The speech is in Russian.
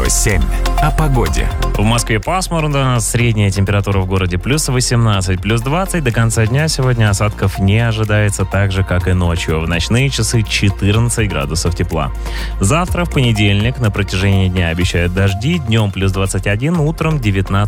Радио 7. О погоде. В Москве пасмурно, средняя температура в городе плюс 18, плюс 20. До конца дня сегодня осадков не ожидается, так же, как и ночью. В ночные часы 14 градусов тепла. Завтра, в понедельник, на протяжении дня обещают дожди. Днем плюс 21, утром 19.